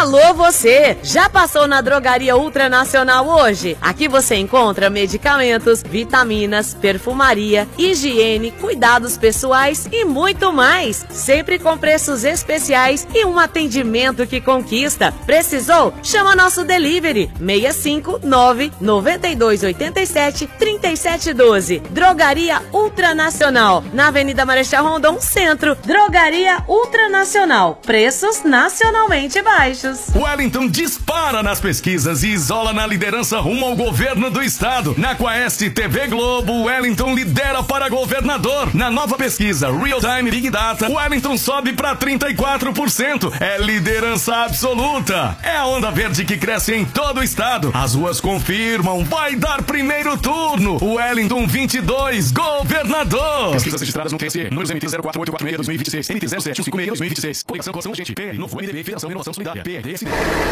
Alô você, já passou na Drogaria Ultranacional hoje? Aqui você encontra medicamentos, vitaminas, perfumaria, higiene, cuidados pessoais e muito mais. Sempre com preços especiais e um atendimento que conquista. Precisou? Chama nosso delivery 659-9287-3712. Drogaria Ultranacional, na Avenida Marechal Rondon, Centro. Drogaria Ultranacional, preços nacionalmente baixos. Wellington dispara nas pesquisas e isola na liderança rumo ao governo do estado. Na Quaest TV Globo, Wellington lidera para governador. Na nova pesquisa Real Time Big Data, Wellington sobe para 34%. É liderança absoluta. É a onda verde que cresce em todo o estado. As ruas confirmam, vai dar primeiro turno. Wellington 22, governador. Pesquisas registradas no TSE, números MT 04846-2026, MT 07156-2026. Coligação com ação urgente, PL, novo MDB, Federação e Inovação Solidária, PRDSD.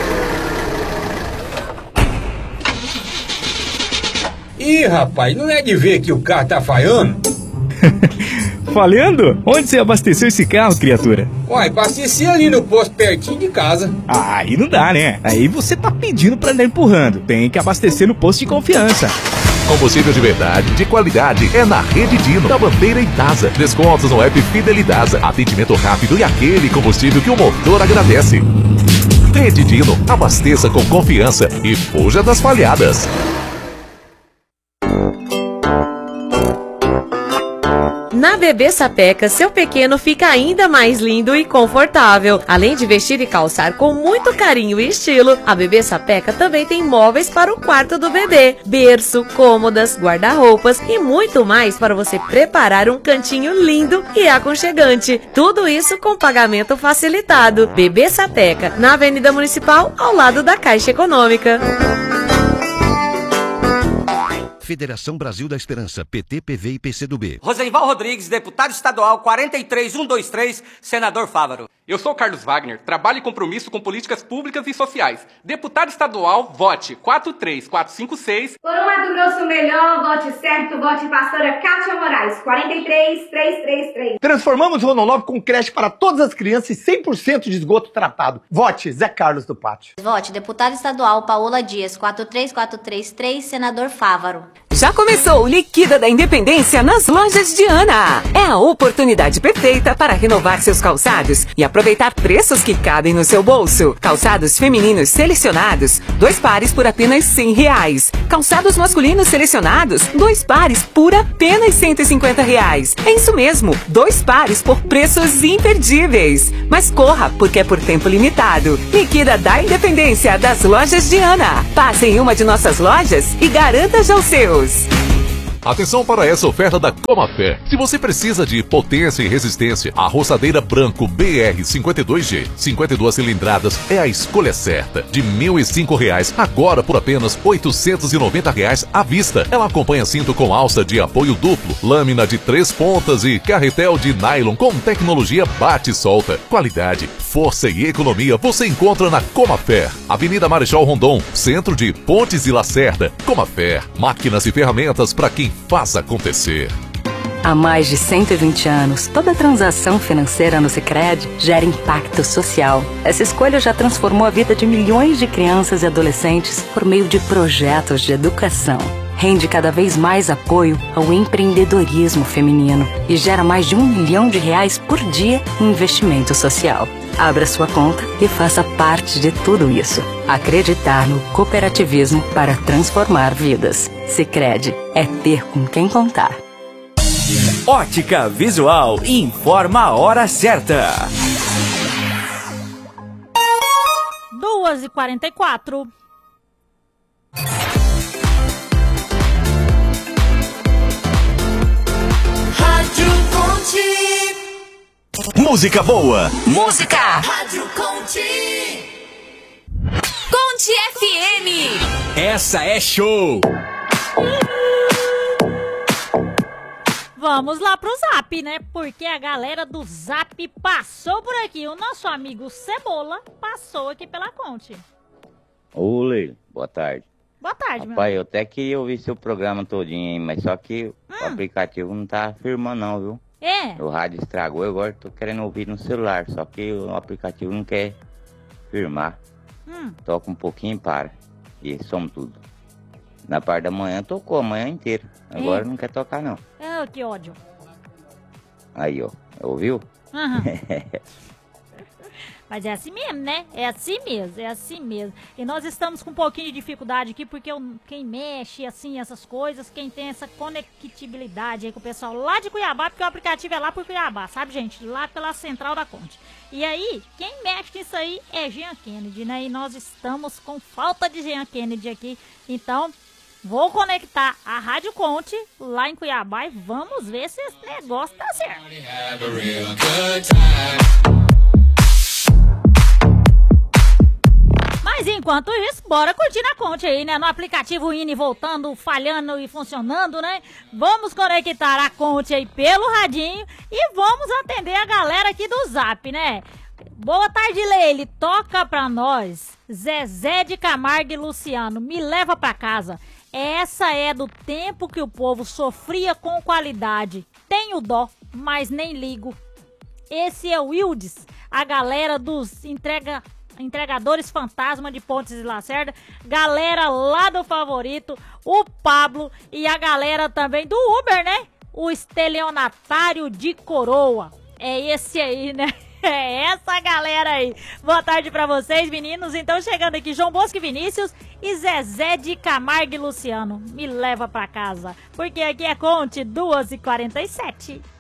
Ih, rapaz, não é de ver que o carro tá falhando? Falhando? Onde você abasteceu esse carro, criatura? Uai, abasteci ali no posto pertinho de casa. Ah, aí não dá, né? Aí você tá pedindo pra andar empurrando. Tem que abastecer no posto de confiança. Combustível de verdade, de qualidade, é na Rede Dino, da Bandeira e Tasa. Descontos no app Fidelidasa. Atendimento rápido e aquele combustível que o motor agradece. Rede Dino, abasteça com confiança e fuja das falhadas. Na Bebê Sapeca, seu pequeno fica ainda mais lindo e confortável. Além de vestir e calçar com muito carinho e estilo, a Bebê Sapeca também tem móveis para o quarto do bebê, berço, cômodas, guarda-roupas e muito mais para você preparar um cantinho lindo e aconchegante. Tudo isso com pagamento facilitado. Bebê Sapeca, na Avenida Municipal, ao lado da Caixa Econômica. Federação Brasil da Esperança, PT, PV e PCdoB. Rosenval Rodrigues, deputado estadual 43123, senador Fávaro. Eu sou Carlos Wagner, trabalho e compromisso com políticas públicas e sociais. Deputado estadual, vote 43456. Por um Mato Grosso melhor, vote certo, vote pastora Kátia Moraes, 43333. Transformamos o Rondonópolis com creche para todas as crianças e 100% de esgoto tratado. Vote Zé Carlos do Pátio. Vote deputado estadual Paola Dias, 43433, senador Fávaro. Já começou o Liquida da Independência nas lojas Diana. É a oportunidade perfeita para renovar seus calçados e aproveitar preços que cabem no seu bolso. Calçados femininos selecionados, 2 pares por apenas R$100. Calçados masculinos selecionados, 2 pares por apenas R$150. É isso mesmo, 2 pares por preços imperdíveis. Mas corra, porque é por tempo limitado. Liquida da Independência das lojas Diana. Passe em uma de nossas lojas e garanta já os seus. Atenção para essa oferta da Comafé. Se você precisa de potência e resistência, a roçadeira branco BR 52G, 52 cilindradas, é a escolha certa. De R$ 1.005, agora por apenas R$ 890 à vista. Ela acompanha cinto com alça de apoio duplo, lâmina de 3 pontas e carretel de nylon com tecnologia bate e solta. Qualidade, força e economia você encontra na Comafé. Avenida Marechal Rondon, centro de Pontes e Lacerda. Comafé, máquinas e ferramentas para quem faz acontecer. Há mais de 120 anos, toda transação financeira no Sicredi gera impacto social. Essa escolha já transformou a vida de milhões de crianças e adolescentes por meio de projetos de educação. Rende cada vez mais apoio ao empreendedorismo feminino e gera mais de R$1 milhão por dia em investimento social. Abra sua conta e faça parte de tudo isso. Acreditar no cooperativismo para transformar vidas. Sicredi é ter com quem contar. Ótica Visual informa a hora certa. 2h44. Rádio Conte. Música boa. Música. Rádio Conte. Conte FM. Essa é show. Vamos lá pro Zap, né? Porque a galera do Zap passou por aqui. O nosso amigo Cebola passou aqui pela Conte. Ô, Leila, boa tarde. Boa tarde, Rapaz, eu até queria ouvir seu programa todinho, hein? Mas só que o aplicativo não tá firmando não, viu? É? O rádio estragou, agora tô querendo ouvir no celular. Só que o aplicativo não quer firmar. Toca um pouquinho e para. E some tudo. Na parte da manhã tocou a manhã inteira. Agora não quer tocar não. Que ódio. Aí, ó. Ouviu? Aham. Mas é assim mesmo, né? É assim mesmo. E nós estamos com um pouquinho de dificuldade aqui, porque quem mexe, assim, essas coisas, quem tem essa conectividade aí com o pessoal lá de Cuiabá, porque o aplicativo é lá por Cuiabá, sabe, gente? Lá pela central da Conte. E aí, quem mexe nisso aí é Jean Kennedy, né? E nós estamos com falta de Jean Kennedy aqui. Então, vou conectar a Rádio Conte lá em Cuiabá e vamos ver se esse negócio tá certo. Mas enquanto isso, bora curtir na Conte aí, né? No aplicativo INE voltando, falhando e funcionando, né? Vamos conectar a Conte aí pelo radinho e vamos atender a galera aqui do Zap, né? Boa tarde, Leile. Toca pra nós. Zezé de Camargo e Luciano, me leva pra casa. Essa é do tempo que o povo sofria com qualidade. Tenho dó, mas nem ligo. Esse é o Wildes, a galera dos entregadores fantasma de Pontes e Lacerda, galera lá do Favorito, o Pablo e a galera também do Uber, né? O estelionatário de Coroa. É esse aí, né? É essa galera aí. Boa tarde pra vocês, meninos. Então, chegando aqui, João Bosco e Vinícius e Zezé de Camargo e Luciano. Me leva pra casa, porque aqui é Conte 2h47.